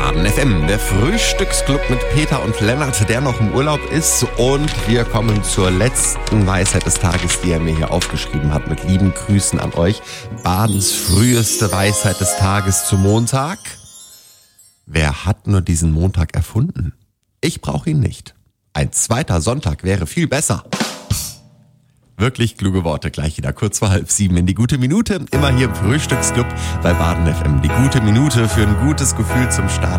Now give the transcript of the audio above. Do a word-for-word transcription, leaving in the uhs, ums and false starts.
Baden F M, der Frühstücksclub mit Peter und Lennart, der noch im Urlaub ist. Und wir kommen zur letzten Weisheit des Tages, die er mir hier aufgeschrieben hat. Mit lieben Grüßen an euch. Badens früheste Weisheit des Tages zum Montag. Wer hat nur diesen Montag erfunden? Ich brauche ihn nicht. Ein zweiter Sonntag wäre viel besser. Wirklich kluge Worte, gleich wieder kurz vor halb sieben in die gute Minute. Immer hier im Frühstücksclub bei Baden F M. Die gute Minute für ein gutes Gefühl zum Start